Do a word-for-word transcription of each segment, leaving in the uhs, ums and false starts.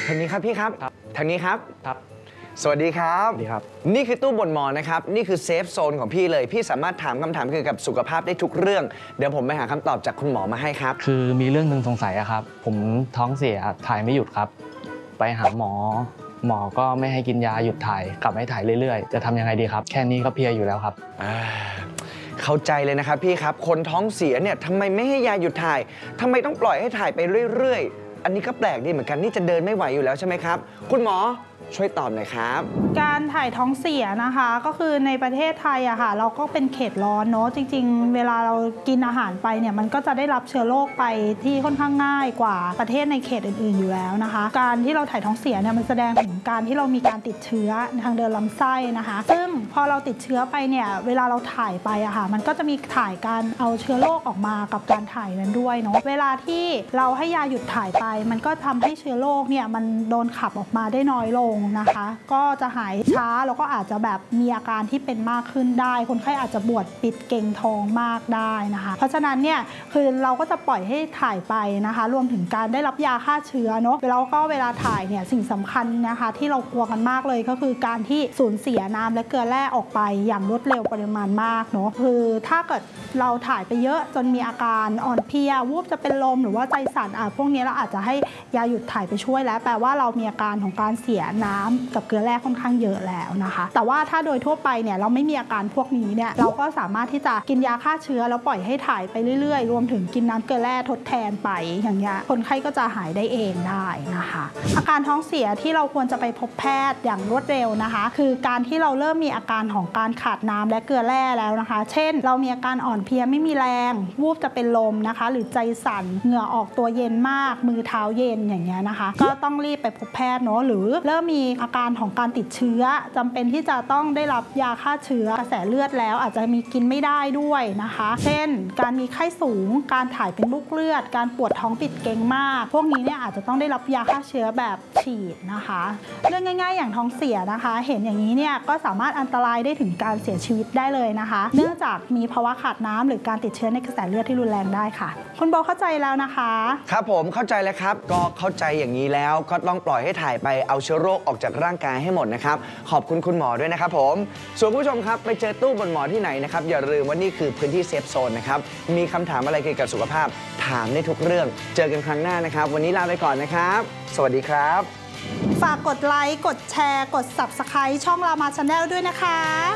างนี้ครับพี่ครับทางนี้ครับครับสวัสดีครับสวัสดีครับนี่คือตู้บ่นหมอนะครับนี่คือเซฟโซนของพี่เลยพี่สามารถถามคำถามเกี่ยวกับสุขภาพได้ทุกเรื่องเดี๋ยวผมไปหาคำตอบจากคุณหมอมาให้ครับคือมีเรื่องนึงสงสัยอะครับผมท้องเสียถ่ายไม่หยุดครับไปหาหมอหมอก็ไม่ให้กินยาหยุดถ่ายกลับให้ถ่ายเรื่อยๆจะทำยังไงดีครับแค่นี้ก็เพลียอยู่แล้วครับเข้าใจเลยนะครับพี่ครับคนท้องเสียเนี่ยทำไมไม่ให้ยาหยุดถ่ายทำไมต้องปล่อยให้ถ่ายไปเรื่อยๆอันนี้ก็แปลกดีเหมือนกันนี่จะเดินไม่ไหวอยู่แล้วใช่ไหมครับคุณหมอช่วยตอบหน่อยครับการถ่ายท้องเสียนะคะก็คือในประเทศไทยอะค่ะเราก็เป็นเขตร้อนเนาะจริงๆเวลาเรากินอาหารไปเนี่ยมันก็จะได้รับเชื้อโรคไปที่ค่อนข้างง่ายกว่าประเทศในเขตอื่นๆอยู่แล้วนะคะการที่เราถ่ายท้องเสียเนี่ยมันแสดงถึงการที่เรามีการติดเชื้อทางเดินลำไส้นะคะซึ่งพอเราติดเชื้อไปเนี่ยเวลาเราถ่ายไปอะค่ะมันก็จะมีถ่ายการเอาเชื้อโรคออกมากับการถ่ายนั้นด้วยเนาะเวลาที่เราให้ยาหยุดถ่ายไปมันก็ทำให้เชื้อโรคเนี่ยมันโดนขับออกมาได้น้อยลงนะคะก็จะหายช้าแล้วก็อาจจะแบบมีอาการที่เป็นมากขึ้นได้คนไข้อาจจะปวดปิดเก่งท้องมากได้นะคะเพราะฉะนั้นเนี่ยคือเราก็จะปล่อยให้ถ่ายไปนะคะรวมถึงการได้รับยาฆ่าเชื้อเนาะแล้วก็เวลาถ่ายเนี่ยสิ่งสำคัญนะคะที่เรากลัวกันมากเลยก็คือการที่สูญเสียน้ำและเกลือแร่ออกไปอย่างรวดเร็วปริมาณมากเนาะคือถ้าเกิดเราถ่ายไปเยอะจนมีอาการอ่อนเพลียวูบจะเป็นลมหรือว่าใจสั่นอ่ะพวกนี้เราอาจจะให้ยาหยุดถ่ายไปช่วยแล้วแปลว่าเรามีอาการของการเสียน้ำกับเกลือแร่ค่อนข้างเยอะแล้วนะคะแต่ว่าถ้าโดยทั่วไปเนี่ยเราไม่มีอาการพวกนี้เนี่ยเราก็สามารถที่จะกินยาฆ่าเชื้อแล้วปล่อยให้ถ่ายไปเรื่อยๆรวมถึงกินน้ำเกลือแร่ทดแทนไปอย่างเงี้ยคนไข้ก็จะหายได้เองได้นะคะอาการท้องเสียที่เราควรจะไปพบแพทย์อย่างรวดเร็วนะคะคือการที่เราเริ่มมีอาการของการขาดน้ำและเกลือแร่แล้วนะคะเช่นเรามีอาการอ่อนเพลียไม่มีแรงวูบจะเป็นลมนะคะหรือใจสั่นเหงื่อออกตัวเย็นมากมือเท้าเย็นอย่างเงี้ยนะคะก็ต้องรีบไปพบแพทย์เนาะหรือเริ่มมีอาการของการติดเชื้อจำเป็นที่จะต้องได้รับยาฆ่าเชื้อกระแสเลือดแล้วอาจจะมีกินไม่ได้ด้วยนะคะเช่นการมีไข้สูงการถ่ายเป็นลูกเลือดการปวดท้องปิดเกร็งมากพวกนี้เนี่ยอาจจะต้องได้รับยาฆ่าเชื้อแบบฉีดนะคะเรื่องง่ายๆอย่างท้องเสียนะคะเห็นอย่างนี้เนี่ยก็สามารถอันตรายได้ถึงการเสียชีวิตได้เลยนะคะเนื่องจากมีภาวะขาดน้ำหรือการติดเชื้อในกระแสเลือดที่รุนแรงได้ค่ะคุณโบเข้าใจแล้วนะคะครับผมเข้าใจแล้วครับก็เข้าใจอย่างนี้แล้วก็ต้องปล่อยให้ถ่ายไปเอาเชื้อโรคออกจากร่างกายให้หมดนะครับขอบคุณคุณหมอด้วยนะครับผมส่วนผู้ชมครับไปเจอตู้บนหมอที่ไหนนะครับอย่าลืมว่านี่คือพื้นที่เซฟโซนนะครับมีคำถามอะไรเกี่ยวกับสุขภาพถามได้ทุกเรื่องเจอกันครั้งหน้านะครับวันนี้ลาไปก่อนนะครับสวัสดีครับฝากกดไลค์กดแชร์กด ซับสไครบ์ ช่องรามาชาแนลด้วยนะคะ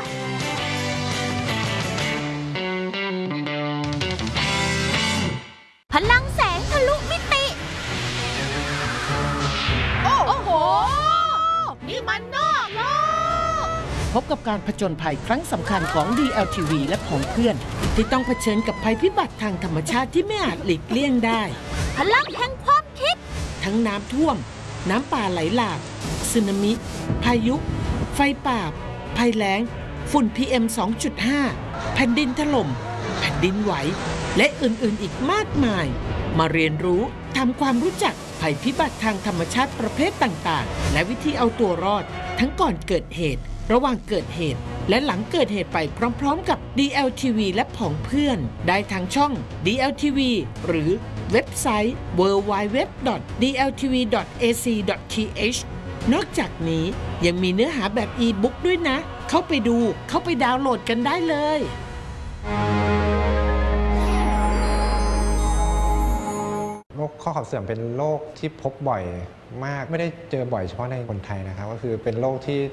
พลังแสงทะลุมิติโอ้โหนี่มันนอกโลกพบกับการผจญภัยครั้งสำคัญของ ดี แอล ที วี และผองเพื่อนที่ต้องเผชิญกับภัยพิบัติทางธรรมชาติที่ไม่อาจหลีกเลี่ยงได้พลังแห่งความคิดทั้งน้ำท่วมน้ำป่าไหลหลากสึนามิพายุไฟป่าภัยแล้งฝุ่น พี เอ็ม สองจุดห้า แผ่นดินถล่มแผ่นดินไหวและอื่นๆอีกมากมายมาเรียนรู้ทำความรู้จักภัยพิบัติทางธรรมชาติประเภทต่างๆและวิธีเอาตัวรอดทั้งก่อนเกิดเหตุระหว่างเกิดเหตุและหลังเกิดเหตุไปพร้อมๆกับ ดี แอล ที วี และผองเพื่อนได้ทางช่อง ดี แอล ที วี หรือเว็บไซต์ ดับเบิลยู ดับเบิลยู ดับเบิลยู ดอท ดี แอล ที วี ดอท เอ ซี ดอท ที เอช นอกจากนี้ยังมีเนื้อหาแบบอีบุ๊กด้วยนะเข้าไปดูเข้าไปดาวน์โหลดกันได้เลยโรคข้อเข่าเสื่อมเป็นโรคที่พบบ่อยมากไม่ได้เจอบ่อยเฉพาะในคนไทยนะครับก็คือเป็นโรคที่